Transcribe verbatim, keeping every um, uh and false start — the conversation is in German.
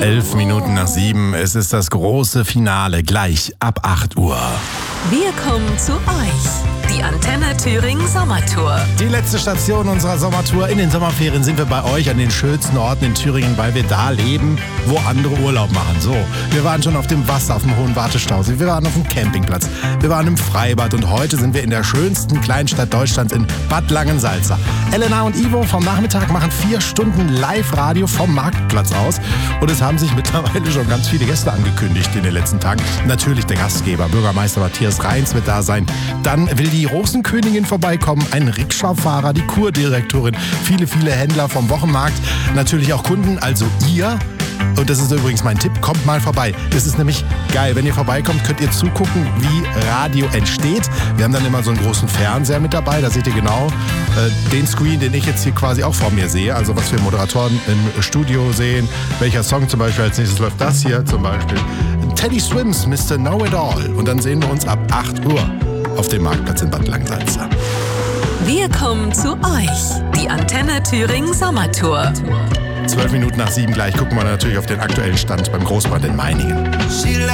Elf Minuten nach sieben. Es ist das große Finale, gleich ab acht Uhr. Wir kommen zu euch. Die Antenne Thüringen Sommertour. Die letzte Station unserer Sommertour. In den Sommerferien sind wir bei euch an den schönsten Orten in Thüringen, weil wir da leben, wo andere Urlaub machen. So, wir waren schon auf dem Wasser, auf dem Hohen Wartestausee, wir waren auf dem Campingplatz, wir waren im Freibad und heute sind wir in der schönsten Kleinstadt Deutschlands in Bad Langensalza. Elena und Ivo vom Nachmittag machen vier Stunden Live-Radio vom Marktplatz aus und es haben sich mittlerweile schon ganz viele Gäste angekündigt in den letzten Tagen. Natürlich der Gastgeber, Bürgermeister Matthias Reins wird da sein. Dann will die Rosenkönigin vorbeikommen, ein Rikscha-Fahrer, die Kurdirektorin, viele, viele Händler vom Wochenmarkt, natürlich auch Kunden, also ihr. Und das ist übrigens mein Tipp, kommt mal vorbei. Das ist nämlich geil. Wenn ihr vorbeikommt, könnt ihr zugucken, wie Radio entsteht. Wir haben dann immer so einen großen Fernseher mit dabei. Da seht ihr genau äh, den Screen, den ich jetzt hier quasi auch vor mir sehe. Also was wir Moderatoren im Studio sehen. Welcher Song zum Beispiel als nächstes läuft. Das hier zum Beispiel. Teddy Swims, Mister Know It All. Und dann sehen wir uns ab acht Uhr auf dem Marktplatz in Bad Langensalza. Wir kommen zu euch. Die Antenne Thüringen Sommertour. Zwölf Minuten nach sieben gleich gucken wir natürlich auf den aktuellen Stand beim Großbrand in Meiningen.